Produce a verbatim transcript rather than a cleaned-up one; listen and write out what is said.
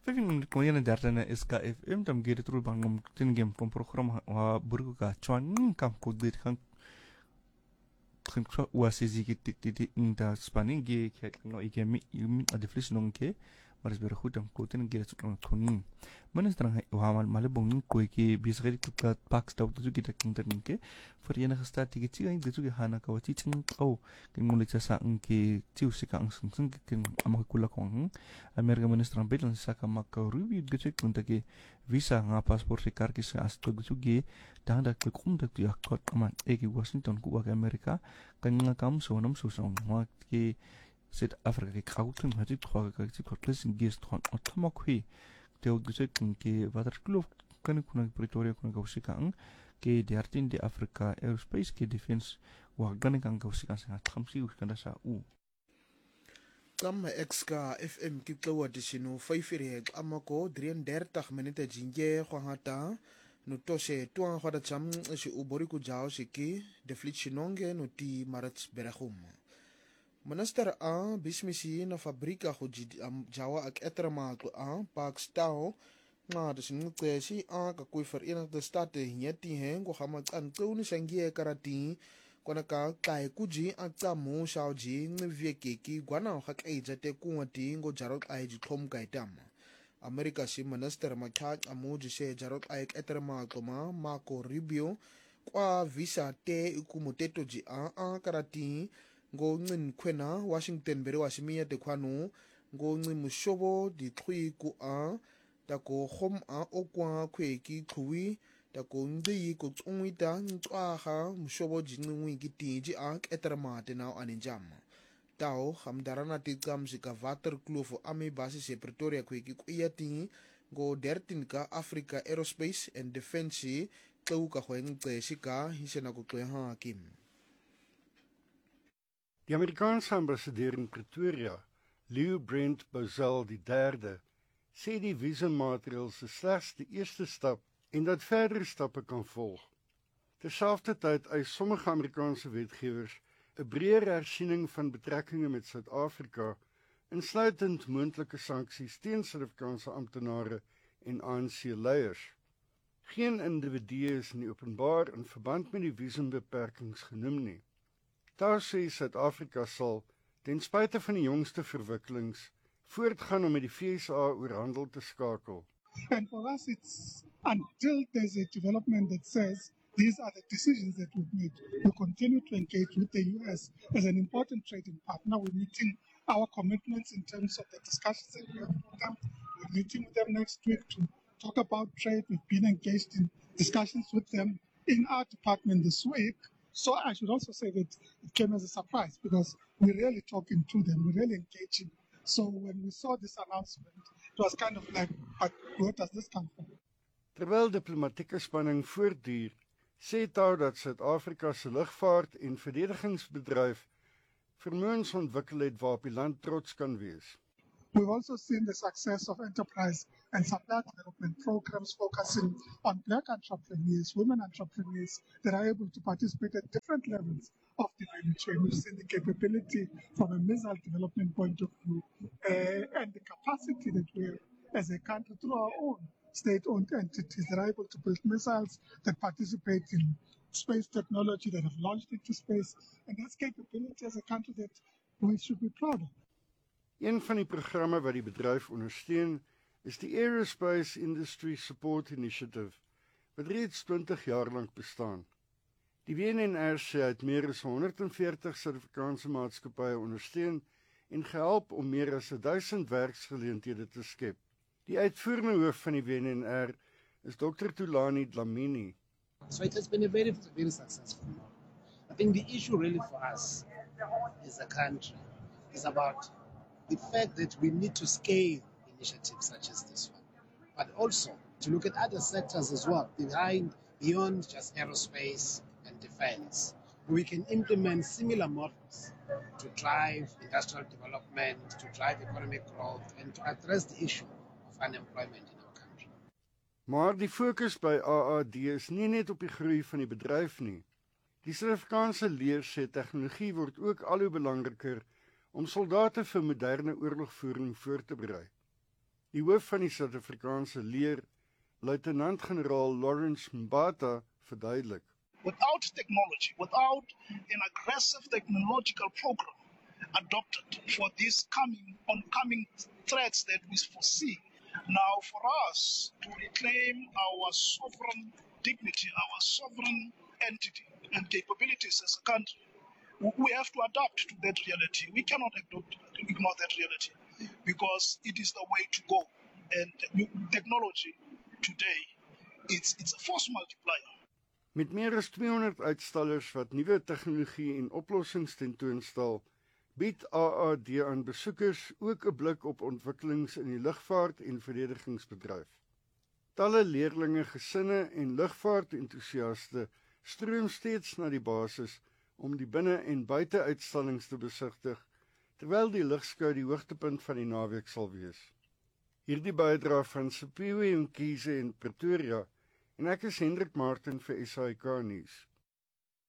Pevin ko yan data na S K F M tam gere tru bangom tin game kom program wa burgu ka chuan kam ko dit kan kan wa sezi ki ti ti inda spanning ge ke no ike mi a definition ke maris ber khutam ko tin gere tru kun manes drang wa mal malbong ko ke bisgeri ka pax taw tu ki tak tin ke Verenigde Staten ki chi de tu hana ka wati ching au kin muli cha sa ke chiu sika ang sung sung kin amakula kong Amerika ministran belan saka maka rubi gece kunta ke visa nga passport si kar ki sa asto gusu ge dang da ke kum da tu yakot aman e ki Washington ku wa Amerika kan nga kam so nam so song wa ke South Africa ke krautun hati trois ka ki kotles gest tron otoma khui te gusu kun ke waterkloof kan kuna Pretoria kuna ka usika ang ke dertien de Afrika aerospace ke defense wa gan kan ka usika sa thamsi uskanda sa u Kam exka F M ki tlawa disino faifiri amako drieëndertig minute jinge khwangata no tose tuang khwada cham si ubori ku jao siki deflichinonge no ti marats beragum Minister a bismisi na fabrika khu jawa ak etrama ku a pak stao nga disino kwesi a ka ku Verenigde State nyeti hen ko khama kan tuni sangie karati kona ka kai kuji akta mo shauji ngivyeke ki gwana hak ejate kuwati ngo jarot ai ji thom kai tam America si minister makhak amuji se jarot ai eterma toma Marco Rubio kwa visa te ikumuteto ji a a karati ngo ngin kwena Washington bere wasimia te kwanu ngo ngin mushobo di thui ku a tako khom a okwa khwe ki khuwi tako ndi ko tsungita ntwa ha mushobo jinwi ki tiji ak etermate now aninjam tao hamdarana tikam sika waterkloof ami basis e Pretoria kweki kuyati go dertien ka Africa Aerospace and Defense tau ka khweng tse sika hisena ko ha kim Die Amerikaanse ambassadeur in Pretoria, Leo Brent Bozell die derde, sê die visummaatreëls is slegs die eerste stap en dat verdere stappe kan volg. Terselfdertyd eis sommige Amerikaanse wetgewers 'n breër hersiening van betrekkinge met Suid-Afrika, insluitend moontlike sanksies teen Suid-Afrikaanse amptenare en A N C-leiers. Geen individu is in die openbaar in verband met die visumbeperkings genoem nie. Daar sê Suid-Afrika sal, ten spyte van die jongste verwikkelings, voortgaan om met die V S A oor handel te skakel. And for us, it's until there's a development that says these are the decisions that we've made. We continue to engage with the U S as an important trading partner. We're meeting our commitments in terms of the discussions that we have with them. We're meeting with them next week to talk about trade. We've been engaged in discussions with them in our department this week. So I should also say that it came as a surprise because we're really talking to them, we're really engaging. So when we saw this announcement, it was kind of like, but where does this come from? Terwyl diplomatieke spanning voortduur, sê Tau dat Suid-Afrika se lugvaart en verdedigingsbedryf vermoëns ontwikkel het waarop die land trots kan wees. We've also seen the success of enterprise and supply development programs focusing on black entrepreneurs, women entrepreneurs that are able to participate at different levels of the value chain. We've seen the capability from a missile development point of view uh, and the capacity that we have as a country through our own state-owned entities that are able to build missiles that participate in space technology, that have launched into space, and that's capability as a country that we should be proud of. Een van die programme wat die bedryf ondersteun, is die Aerospace Industry Support Initiative, wat reeds twintig jaar lank bestaan. Die W N N R sê het meer as honderdveertig Suid-Afrikaanse maatskappye ondersteun en gehelp om meer as duisend werksgeleenthede te skep. Die uitvoerende hoof van die W N N R is Doctor Thulani Dlamini. So it has been a very, very successful. I think the issue really for us as a country is about the fact that we need to scale initiatives such as this one, but also to look at other sectors as well, behind, beyond just aerospace and defense. We can implement similar models to drive industrial development, to drive economic growth, and to address the issue of unemployment in our country. Maar die fokus by A A D is nie net op die groei van die bedryf nie. Die Suid-Afrikaanse leer sê tegnologie word ook al hoe belangriker om soldate vir moderne oorlogvoering voor te berei. Die hoof van die Suid-Afrikaanse leer, Luitenant-generaal Lawrence Mbata, verduidelik. Without technology, without an aggressive technological program adopted for these coming oncoming threats that we foresee, now for us to reclaim our sovereign dignity, our sovereign entity and capabilities as a country, we have to adapt to that reality. We cannot ignore that reality because it is the way to go. And technology today, it's, it's a force multiplier. Met meer as tweehonderd uitstallers wat nuwe tegnologie en oplossings tentoonstel, bied A A D aan besoekers ook 'n blik op ontwikkelings in die lugvaart en verdedigingsbedryf. Talle leerlinge, gesinne en lugvaartentoesiaste stroom steeds na die basis om die binne- en buite-uitstallings te besigtig, terwyl die lugskou die hoogtepunt van die naweek sal wees. Hierdie bydra van Siphiwe Mkhize in Pretoria, en ek is Hendrik Martin vir S A I K Nuus.